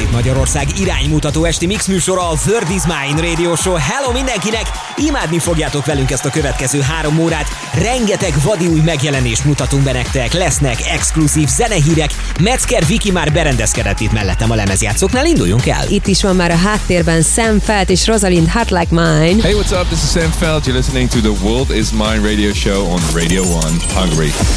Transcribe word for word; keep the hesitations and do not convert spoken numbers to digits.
Magyarország iránymutató esti mix műsora, a Word is Mine Radio Show. Hello mindenkinek! Imádni fogjátok velünk ezt a következő három órát. Rengeteg vadi új megjelenést mutatunk be nektek. Lesznek exkluzív zenehírek. Metzger Viki már berendezkedett itt mellettem a lemezjátszóknál. Induljunk el! Itt is van már a háttérben Sam Feldt és Rosalind Hot Like Mine. Hey, what's up? This is Sam Feldt. You're listening to the World is Mine Radio Show on Radio one Hungary.